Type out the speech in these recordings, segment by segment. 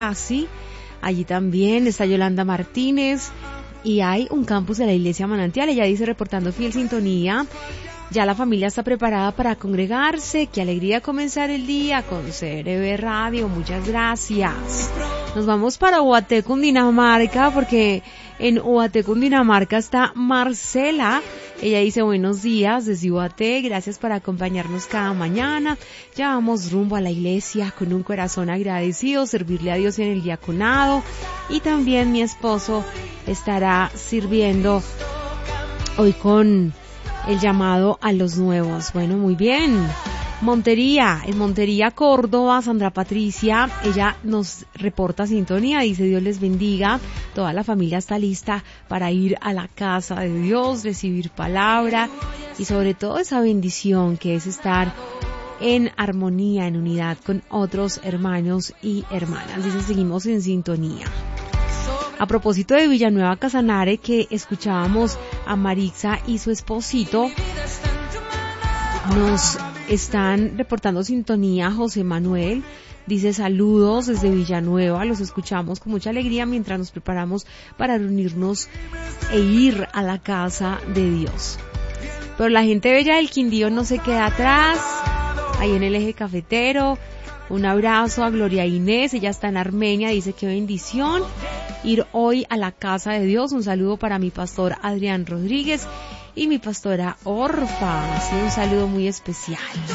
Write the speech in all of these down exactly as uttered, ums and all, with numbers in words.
Así, allí también está Yolanda Martínez y hay un campus de la Iglesia Manantial. Ella dice, reportando fiel sintonía, ya la familia está preparada para congregarse. Qué alegría comenzar el día con C R B Radio. Muchas gracias. Nos vamos para Ubaté, Cundinamarca, porque en Ubaté, Cundinamarca está Marcela. Ella dice, buenos días desde Ubaté, gracias por acompañarnos cada mañana. Ya vamos rumbo a la iglesia con un corazón agradecido, servirle a Dios en el diaconado. Y también mi esposo estará sirviendo hoy con el llamado a los nuevos. Bueno, muy bien. Montería, en Montería, Córdoba, Sandra Patricia, ella nos reporta sintonía, dice, Dios les bendiga, toda la familia está lista para ir a la casa de Dios, recibir palabra y sobre todo esa bendición que es estar en armonía, en unidad con otros hermanos y hermanas. Dice, seguimos en sintonía. A propósito de Villanueva Casanare, que escuchábamos a Marixa y su esposito, nos están reportando sintonía. José Manuel dice, saludos desde Villanueva, los escuchamos con mucha alegría mientras nos preparamos para reunirnos e ir a la casa de Dios. Pero la gente bella del Quindío no se queda atrás, ahí en el eje cafetero. Un abrazo a Gloria Inés, ella está en Armenia, dice, qué bendición ir hoy a la casa de Dios. Un saludo para mi pastor Adrián Rodríguez y mi pastora Orfa, así un saludo muy especial.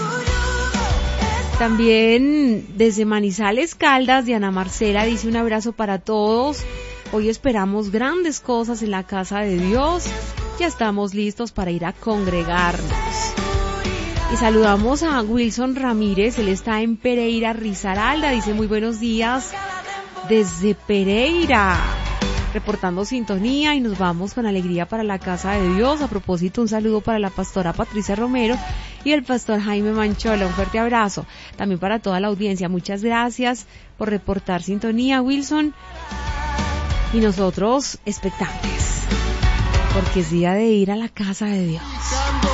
También desde Manizales, Caldas, Diana Marcela dice, un abrazo para todos. Hoy esperamos grandes cosas en la casa de Dios. Ya estamos listos para ir a congregarnos. Y saludamos a Wilson Ramírez, él está en Pereira, Risaralda, dice, muy buenos días desde Pereira, reportando sintonía, y nos vamos con alegría para la casa de Dios. A propósito, un saludo para la pastora Patricia Romero y el pastor Jaime Manchola, un fuerte abrazo también para toda la audiencia. Muchas gracias por reportar sintonía, Wilson, y nosotros expectantes, porque es día de ir a la casa de Dios.